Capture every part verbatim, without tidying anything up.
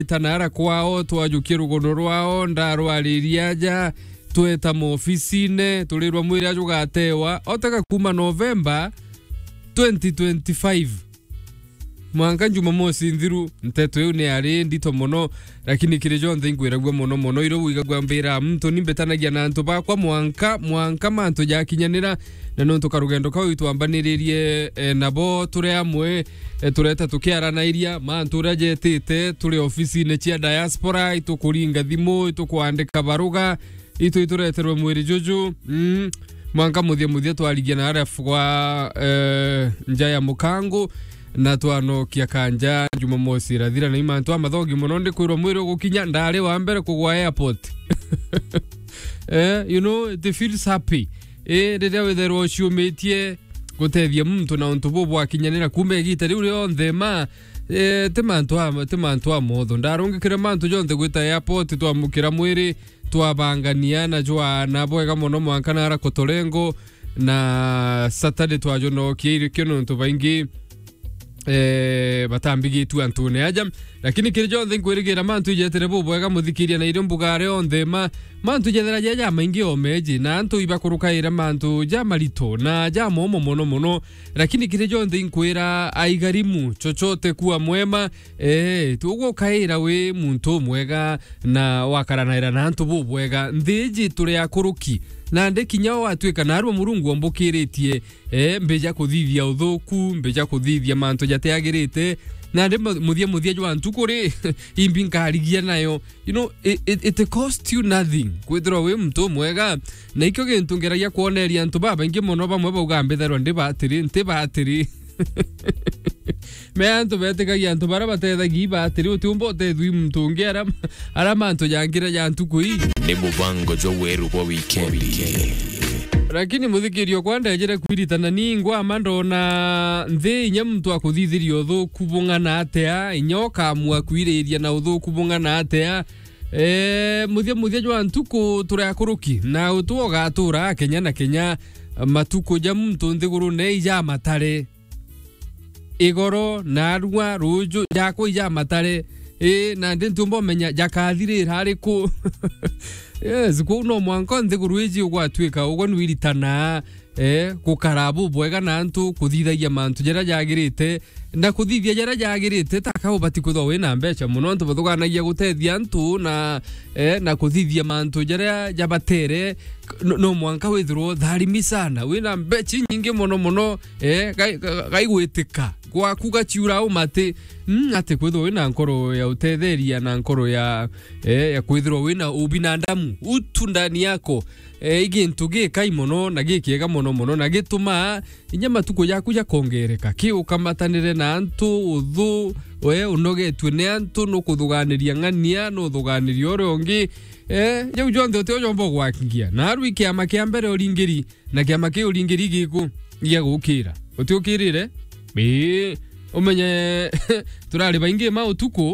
tanara kwao twajukia rugono rwao ndarwaririaja tweta mu ofisine tulirwa mwiri ajugatewa otaka kuma November twenty twenty-five mwanga Jumamosi nthiru nteto yu ni ari ndito muno lakini kire jonthe ngwiragwa muno muno iro wigagwa mbira mtu nimbetanagia na antu bakwa mwanka mwanka mantu jakinyanira na no tukarugendo kawo itwambaniririe e, nabo turi amwe e, tureta tukiarana iria mantu rajetete turi ofisine cia diaspora itukuringa thimu itukwandika baruga itu itureterwe mwiri juju mm. mwanka muthia muthia twarigia na arafu kwa e, njaya mukangu na twano kia kanja Jumamosi rathira na imantu amathogi muno ndi kwirwo mwiri gukinya ndari wa mbere kugwa airport eh you know it feels happy eh rĩrĩa wetherwo ciumitie gutethia muntu na untu bobo akinyanira kume gita riu rionthe ma eh temantu ama temantu amotho ndarungikire mantu jonthe gwita airport twamukira mwiri twabangania na jwa na bwega muno mwanka na Kotolengo na Saturday twajono kiri kino ntu baingi eh batambigi tu antune aja lakini kirjo nthe kwirigira mantu jetere bubwega muthikiria na irio mbugare onthe ma mantu jethera jaja maingi omeji na antu ibakurukaira mantu jamarito na jamomo mono mono lakini kirjo nthe inkwira aigarimu chochote kuwa mwema eh tugo kaira we muntu mwega na wakaranaira na antu bubwega nthiji turi akuruki na ndekinya watwika na arwa murungu ombukiritie eh mbeja kuthithia uthuku mbeja kuthithia mantu jateagirite na nde muthia muthia jwa ntukuri imbinkarigia nayo you know it, it, it cost you nothing kwithirwa we mtu mwega na ikyo gintu ngeragia kuoneria ntu baba ingi muno bamwe baugambitherwa ndi batiri ndi batiri me antu betekagia antu bara batethagia batiri utumbo tethui mtu ngera ara mantu jangira ya ntuku hii ni mubango jo weru kwa weekend lakini muthikirio kwa ndejere kwiritana ni ngwa mando na nthi nya mtu akuthithirio thuku bungana atea inyoka mwa kwiriria na uthuku bungana atea eh muthia muthia jwa ntuku turakuruki na utwoga atura Kenya na Kenya matuko ja mtu nthiguru ne ija matare igoro na arwa ruju jako ija matare eh na ndentumbo menya jakathirira ariku yes kuno mwanko nthiguru iji ugwatwika ugo nwiritana eh kukarabu bwega na antu kuthithagia mantu jera jagirite na kuthithia jera jagirite takao batikuthwa wina mbecha muno ntu bathuganagia gutethia antu na eh na kuthithia mantu jera jabatere no, no mwanka withirwo tharimi sana wina mbecha nyingi muno muno eh gaigwitika kwa kuga chiura umate mm, ate kwithwo wina nkoro ya utetheria na nkoro ya eh ya kwithirwo wina ubinadamu utu ndani yako eh igintu gikai muno na gikiega muno muno na gituma inyama tuko yaku ya kongereka ki ukamatanire na antu uthu we unogetwe ne antu no kuthuganiria ngania no thuganiria orongi eh je jonde ote ojombo gwakingia na aru ikiama kia mbere oringiri na kiama kia oringiri giku gia gukira ote ukirire bi umenye turari baingi ma utuko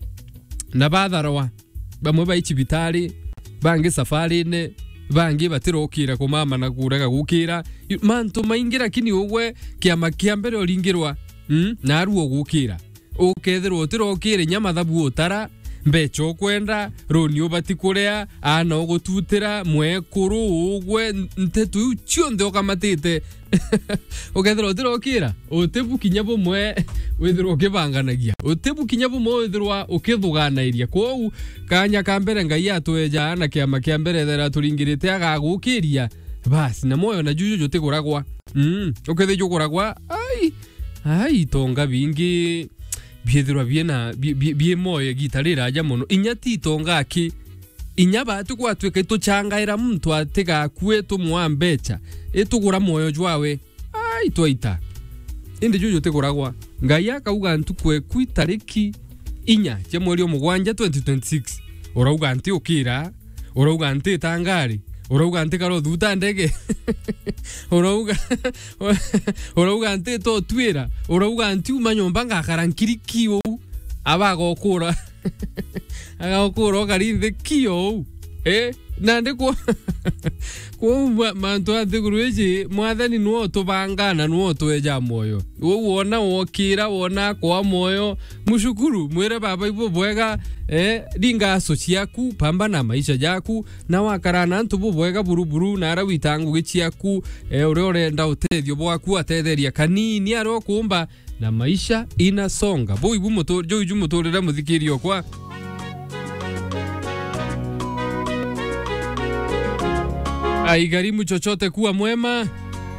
na batharwa bamwe baicibitari bangi safari ne bangi batirokira ko mama na kurega gukira mantu maingira kini ugwe kiama kia mbere oringirwa mm na aru gukira ukethirwo utirokire nyama thabu utara mbecho kwenda roni ubati kurea ana ugututira mwekuru ugwe ntetu chionde okamatite ukethirwo utirokira utebukinya bumwe withirwo ukibanganagia utebukinya bumwe withirwa ukithuganairia kwou kanya ka mbere ngai atweja na kiama kia mbere thera turingirite agagukiria basi na moyo na juju jote kuragwa mm ukethijwo kuragwa ai ai tonga bingi biethirwa biena bie moyo gitarira aja muno inyati tonga ki inyaba tukwatweka ituchangaira muntu atega kwetu mwambecha etugura moyo jwawe ai twaita indi juju teguragwa ngai akauga ntukwe kwitariki inya je mweri omugwanja twenty twenty-six urauga anti ukira urauga anti tangari urauga anti karo thuta ndege urauga urauga anti to twira urauga anti umanyomba ngakarankirikio abagokura agakura okarinde kio eh na ndiko kwa mantu athiguruji mwathani nuo tubangana nuo tweja moyo wona wokira wona kwa moyo mushukuru mwere baba ibo bwega eh dinga ciaku pamba na maisha yaku na wakarana ntu bwega buruburu na ara witangu gichiaku eh ure urenda utethio bwaku atetheria kanini aro kumba na maisha inasonga bo ibu moto jo ibu moto rera muthikirio kwa aigarimu chochote kuwa mwema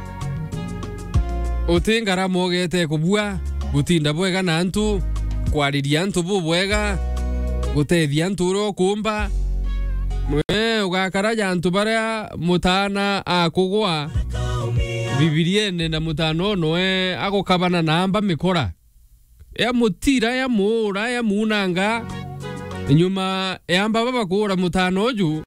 utingara mogete kubua gutinda bwega na antu kwariria antu bwega gutethia antu ro kumba mwe ugakara ya antu baria mutana akugwa bibiliene na mutano noe agukabana namba mikora ya mutira ya mura ya munanga nyuma yamba baba kura mutano ju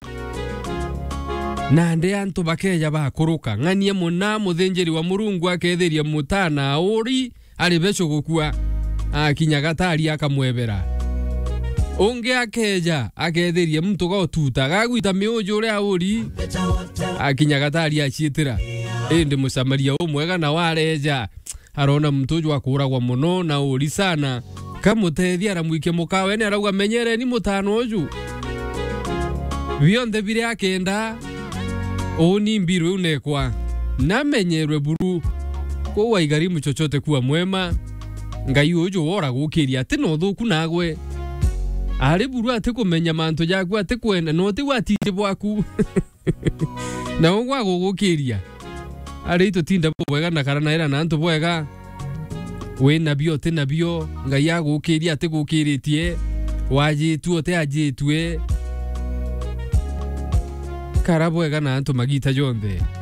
na nde antu bakeja bakuruka ng'ania muna muthenjeri wa Murungu aketheria mutana uri ari beco gukua akinya gatari akamwebera unge akeja aketheria mtu gotuta gagwita miujo uri uri akinya gatari acitira indi musamaria umwega na wareja arona mtu jo akuragwa muno na uri sana kamutethia aramwike mukawe ni arauga menyere ni mutano uju bionde bire akenda oni mbiru unekwa namenyerwe buru ko waigarimu chochote kuwa mwema ngai ujo wora gukiria ati no thuku nagwe ari buru ati kumenya mantu yaku ati kwenda no ti watije bwaku na ongwa gukiria ari tutinda bwega na karana era na ntu bwega we nabio te nabio ngai agukiria ati gukiritie wajitu ote ajitwe karabwega na antu magita jonde